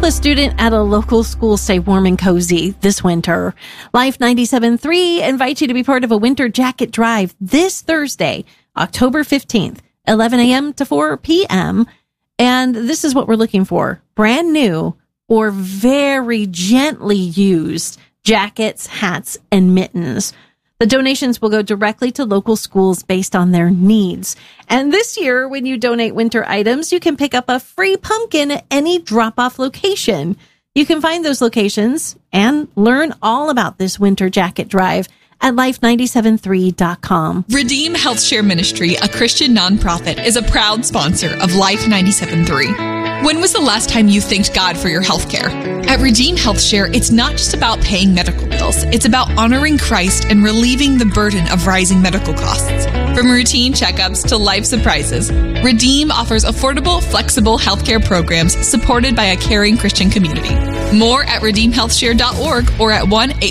a student at a local school stay warm and cozy this winter. Life 97.3 invites you to be part of a winter jacket drive this Thursday, October 15th, 11 a.m. to 4 p.m. And this is what we're looking for. Brand new or very gently used jackets, hats, and mittens. The donations will go directly to local schools based on their needs. And this year, when you donate winter items, you can pick up a free pumpkin at any drop-off location. You can find those locations and learn all about this winter jacket drive at life973.com. Redeem Health Share Ministry, a Christian nonprofit, is a proud sponsor of Life 97.3. When was the last time you thanked God for your health care? At Redeem Health Share, it's not just about paying medical bills. It's about honoring Christ and relieving the burden of rising medical costs. From routine checkups to life surprises, Redeem offers affordable, flexible healthcare programs supported by a caring Christian community. More at redeemhealthshare.org or at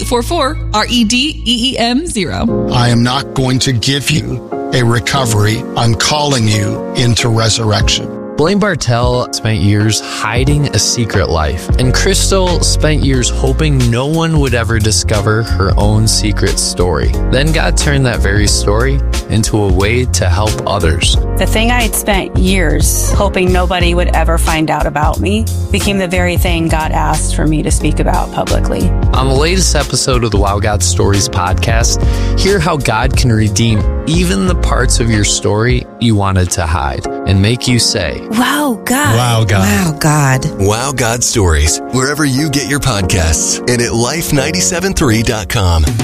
1-844-REDEEM0. I am not going to give you a recovery. I'm calling you into resurrection. Blaine Bartell spent years hiding a secret life, and Crystal spent years hoping no one would ever discover her own secret story. Then God turned that very story into a way to help others. The thing I had spent years hoping nobody would ever find out about me became the very thing God asked for me to speak about publicly. On the latest episode of the Wow God Stories podcast, hear how God can redeem even the parts of your story you wanted to hide and make you say, Wow, God. Wow, God. Wow, God. Wow, God Stories, wherever you get your podcasts and at life973.com.